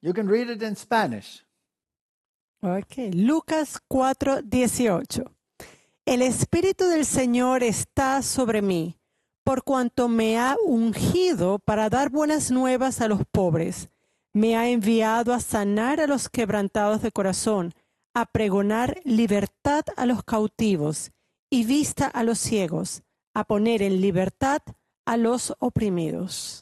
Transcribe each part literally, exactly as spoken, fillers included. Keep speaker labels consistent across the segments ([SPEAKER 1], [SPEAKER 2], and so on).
[SPEAKER 1] You can read it in Spanish.
[SPEAKER 2] Okay. Lucas cuatro dieciocho. El Espíritu del Señor está sobre mí, por cuanto me ha ungido para dar buenas nuevas a los pobres. Me ha enviado a sanar a los quebrantados de corazón, a pregonar libertad a los cautivos y vista a los ciegos, a poner en libertad a los oprimidos.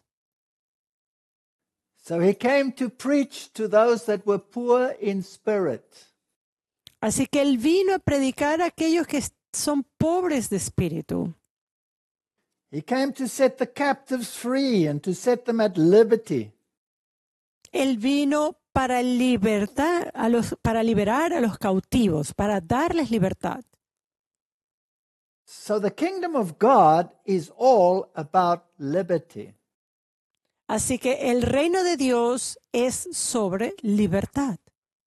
[SPEAKER 1] So he came to preach to those that were poor in spirit.
[SPEAKER 2] Así que él vino a predicar a aquellos que son pobres de espíritu.
[SPEAKER 1] He came to set the captives free and to set them at liberty.
[SPEAKER 2] Él vino para libertar a los, para liberar a los cautivos, para darles libertad.
[SPEAKER 1] So the kingdom of God is all about liberty.
[SPEAKER 2] Así que el reino de Dios es sobre libertad.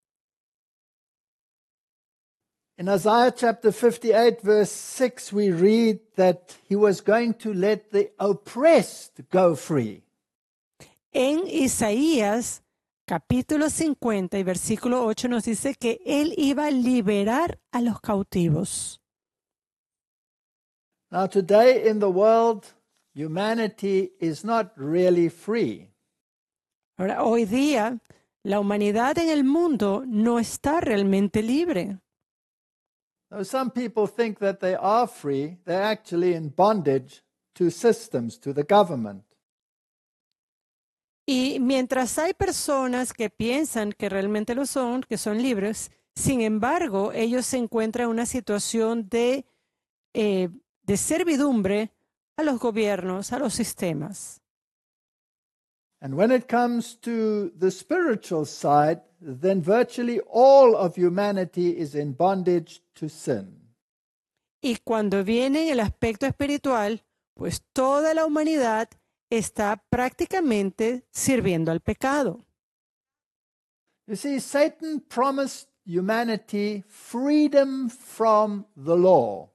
[SPEAKER 1] In Isaiah chapter fifty-eight, verse six, we read that he was going to let the oppressed go free.
[SPEAKER 2] En Isaías capítulo cincuenta y versículo ocho nos dice que él iba a liberar a los cautivos.
[SPEAKER 1] Now, today in the world, humanity is not really free.
[SPEAKER 2] Ahora, hoy día, la humanidad en el mundo no está realmente libre.
[SPEAKER 1] Though some people think that they are free, they're actually in bondage to systems, to the government.
[SPEAKER 2] Y mientras hay personas que piensan que realmente lo son, que son libres, sin embargo, ellos se encuentran en una situación de, eh, de servidumbre a los gobiernos, a los sistemas.
[SPEAKER 1] And when it comes to the spiritual side, then virtually all of humanity is in bondage to sin.
[SPEAKER 2] Y cuando viene el aspecto espiritual, pues toda la humanidad está prácticamente sirviendo al pecado.
[SPEAKER 1] You see, Satan promised humanity freedom from the law.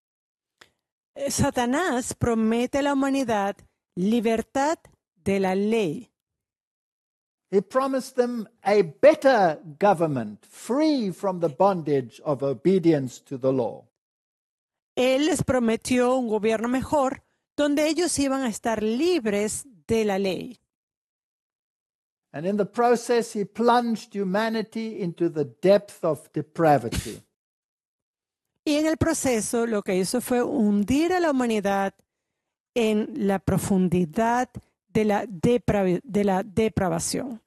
[SPEAKER 2] Satanás promete a la humanidad libertad de la ley.
[SPEAKER 1] He promised them a better government, free from the bondage of obedience to the law.
[SPEAKER 2] Él les prometió un gobierno mejor donde ellos iban a estar libres de la ley.
[SPEAKER 1] And in the process, he plunged humanity into the depth of depravity.
[SPEAKER 2] Y en el proceso lo que hizo fue hundir a la humanidad en la profundidad de la, depra- de la depravación.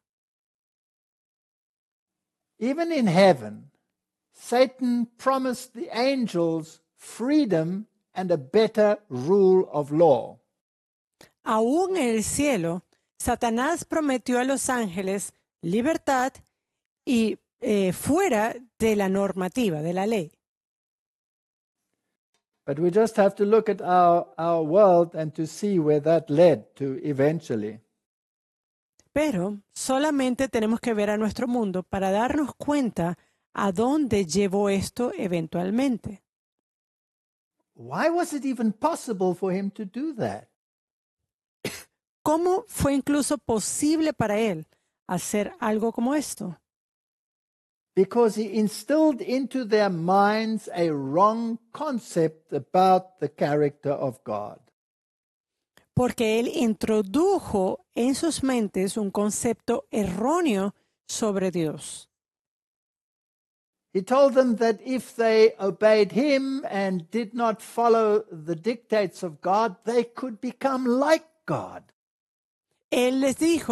[SPEAKER 1] Even in heaven, Satan promised the angels freedom and a better rule of law.
[SPEAKER 2] Aún en el cielo, Satanás prometió a los ángeles libertad y eh, fuera de la normativa, de la ley.
[SPEAKER 1] But we just have to look at our, our world and to see where that led to eventually.
[SPEAKER 2] Pero solamente tenemos que ver a nuestro mundo para darnos cuenta a dónde llevó esto eventualmente.
[SPEAKER 1] Why was it even possible for him to do that?
[SPEAKER 2] ¿Cómo fue incluso posible para él hacer algo como esto?
[SPEAKER 1] Because he instilled into their minds a wrong concept about the character of God.
[SPEAKER 2] Porque él introdujo en sus mentes un concepto erróneo sobre Dios.
[SPEAKER 1] He told them that if they obeyed him and did not follow the dictates of God, they could become like God.
[SPEAKER 2] Él les dijo